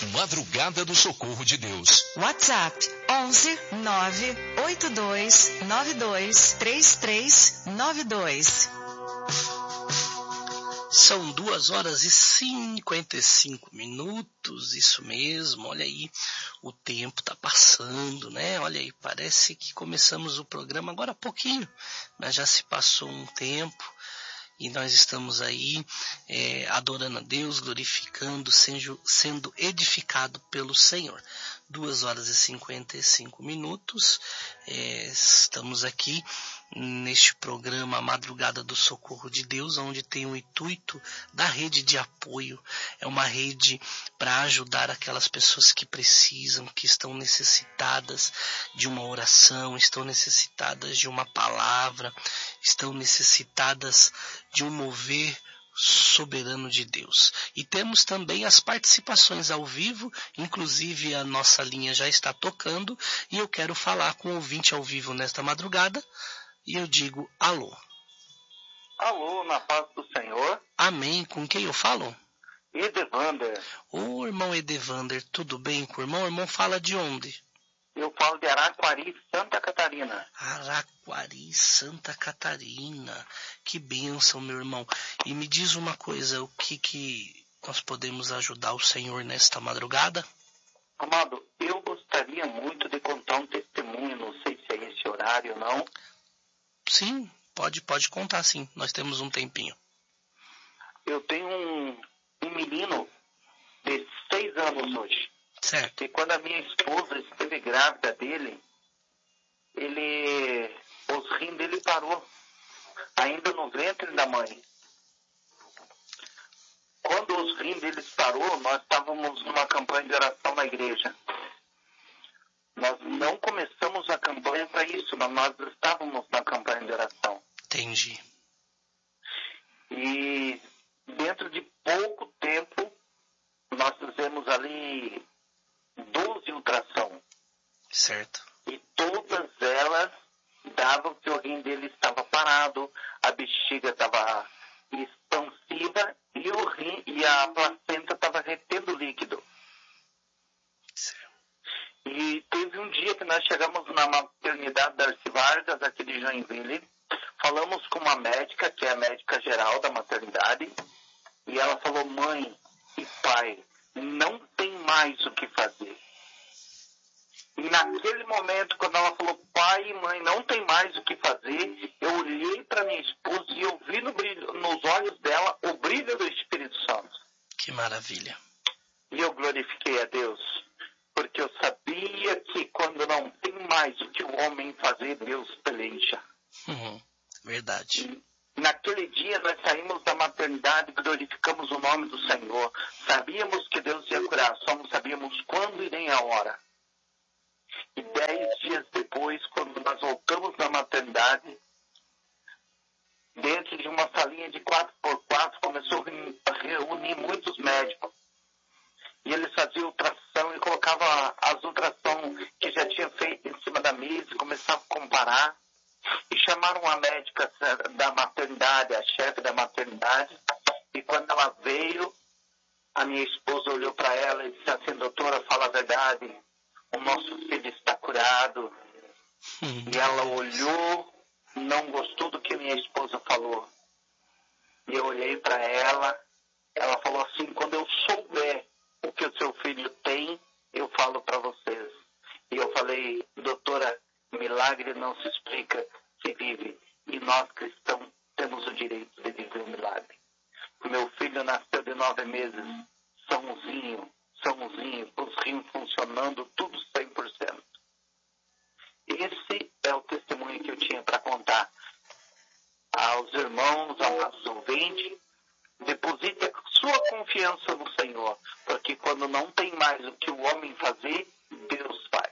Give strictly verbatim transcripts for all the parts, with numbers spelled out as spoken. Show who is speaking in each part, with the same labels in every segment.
Speaker 1: Madrugada do Socorro de Deus.
Speaker 2: WhatsApp onze nove oito dois nove dois três três nove dois.
Speaker 3: São duas horas e cinquenta e cinco minutos, isso mesmo, olha aí, o tempo está passando, né? Olha aí, parece que começamos o programa agora há pouquinho, mas já se passou um tempo e nós estamos aí é, adorando a Deus, glorificando, sendo, sendo edificado pelo Senhor. duas horas e cinquenta e cinco minutos, é, estamos aqui neste programa Madrugada do Socorro de Deus, onde tem o intuito da rede de apoio. É uma rede para ajudar aquelas pessoas que precisam, que estão necessitadas de uma oração, estão necessitadas de uma palavra, estão necessitadas de um mover soberano de Deus. E temos também as participações ao vivo, inclusive a nossa linha já está tocando, e eu quero falar com o ouvinte ao vivo nesta madrugada. E eu digo alô.
Speaker 4: Alô, na paz do Senhor.
Speaker 3: Amém. Com quem eu falo?
Speaker 4: Edevander.
Speaker 3: Ô, irmão Edevander, tudo bem com o irmão? O irmão fala de onde?
Speaker 4: Eu falo de Araquari, Santa Catarina.
Speaker 3: Araquari, Santa Catarina. Que bênção, meu irmão. E me diz uma coisa, o que que nós podemos ajudar o Senhor nesta madrugada?
Speaker 4: Amado, eu gostaria muito de contar um testemunho, não sei se é esse horário ou não.
Speaker 3: Sim, pode, pode contar sim, nós temos um tempinho.
Speaker 4: Eu tenho um, um menino de seis anos hoje.
Speaker 3: Certo.
Speaker 4: E quando a minha esposa esteve grávida dele, ele, os rins dele parou, ainda no ventre da mãe. Quando os rins deles parou, nós estávamos numa campanha de oração na igreja. Nós não começamos a campanha para isso, mas nós estávamos na campanha de oração.
Speaker 3: Entendi.
Speaker 4: E dentro de pouco tempo, nós fizemos ali doze ultrassom.
Speaker 3: Certo.
Speaker 4: E todas elas davam que o rim dele estava parado, a bexiga estava expansiva e o rim e a placenta estava retendo líquido.
Speaker 3: Certo.
Speaker 4: E teve um dia que nós chegamos na maternidade da Darcy Vargas, aqui de Joinville, falamos com uma médica, que é a médica geral da maternidade, e ela falou: mãe e pai, não tem mais o que fazer. E naquele momento, quando ela falou pai e mãe, não tem mais o que fazer, eu olhei para minha esposa e eu vi no brilho, nos olhos dela o brilho do Espírito Santo.
Speaker 3: Que maravilha.
Speaker 4: E eu glorifiquei a Deus, porque eu sabia que quando não tem mais o que o homem fazer, Deus peleja.
Speaker 3: Uhum, verdade.
Speaker 4: E naquele dia nós saímos da maternidade e glorificamos o nome do Senhor. Sabíamos que Deus ia curar, só não sabíamos quando e nem a hora. E dez dias depois, quando nós voltamos da maternidade, dentro de uma salinha de quatro por quatro, começou a reunir muitos médicos. E eles faziam ultrassom e colocavam as ultrassom que já tinha feito em cima da mesa e começavam a comparar. E chamaram a médica da maternidade, a chefe da maternidade. E quando ela veio, a minha esposa olhou para ela e disse assim: doutora, fala a verdade, o nosso filho está curado. Hum. E ela olhou, não gostou do que minha esposa falou. E eu olhei para ela, ela falou assim: quando eu souber o que o seu filho tem, eu falo para vocês. E eu falei: doutora, milagre não se explica, se vive. E nós cristãos temos o direito de viver o milagre. O meu filho nasceu de nove meses, sãozinho, sãozinho, os rins funcionando, tudo cem por cento. Esse é o testemunho que eu tinha para contar aos irmãos, aos ouvintes. Deposite a sua confiança no Senhor, porque quando não tem mais o que o homem fazer, Deus faz.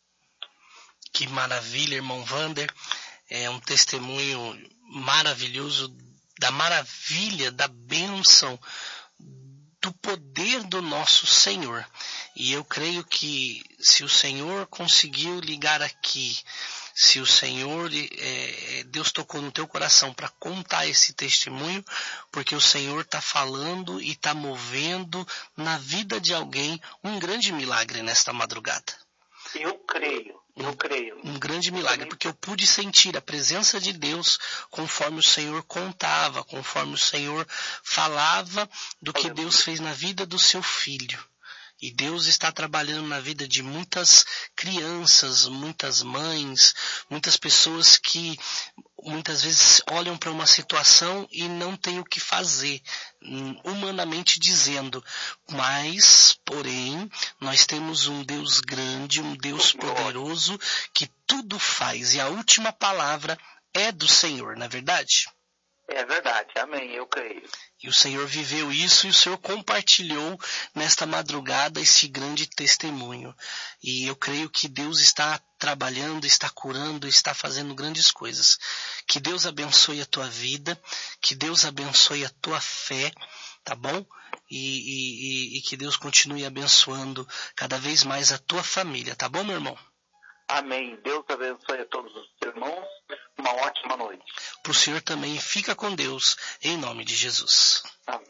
Speaker 3: Que maravilha, irmão Vander. É um testemunho maravilhoso da maravilha, da bênção, do poder do nosso Senhor. E eu creio que se o Senhor conseguiu ligar aqui se o Senhor, é, Deus tocou no teu coração para contar esse testemunho, porque o Senhor está falando e está movendo na vida de alguém um grande milagre nesta madrugada.
Speaker 4: Eu creio, eu
Speaker 3: um,
Speaker 4: creio.
Speaker 3: Um grande milagre, porque eu pude sentir a presença de Deus conforme o Senhor contava, conforme o Senhor falava do que Deus fez na vida do seu filho. E Deus está trabalhando na vida de muitas crianças, muitas mães, muitas pessoas que muitas vezes olham para uma situação e não têm o que fazer, humanamente dizendo. Mas, porém, nós temos um Deus grande, um Deus poderoso que tudo faz. E a última palavra é do Senhor, não é verdade?
Speaker 4: É verdade, amém, eu creio.
Speaker 3: E o Senhor viveu isso e o Senhor compartilhou nesta madrugada esse grande testemunho. E eu creio que Deus está trabalhando, está curando, está fazendo grandes coisas. Que Deus abençoe a tua vida, que Deus abençoe a tua fé, tá bom? E, e, e que Deus continue abençoando cada vez mais a tua família, tá bom, meu irmão?
Speaker 4: Amém. Deus abençoe a todos os irmãos. Uma ótima noite.
Speaker 3: Para o Senhor também, fica com Deus, em nome de Jesus.
Speaker 4: Amém.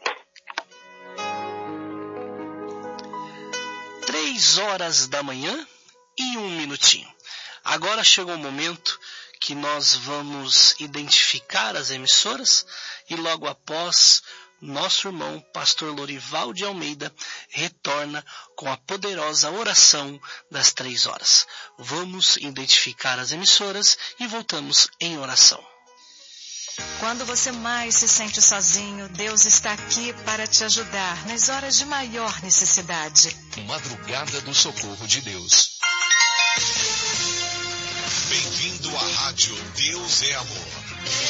Speaker 3: Três horas da manhã e um minutinho. Agora chegou o momento que nós vamos identificar as emissoras e logo após nosso irmão, pastor Lorival de Almeida, retorna com a poderosa oração das três horas. Vamos identificar as emissoras e voltamos em oração.
Speaker 2: Quando você mais se sente sozinho, Deus está aqui para te ajudar nas horas de maior necessidade.
Speaker 1: Madrugada do Socorro de Deus. Bem-vindo à Rádio Deus é Amor.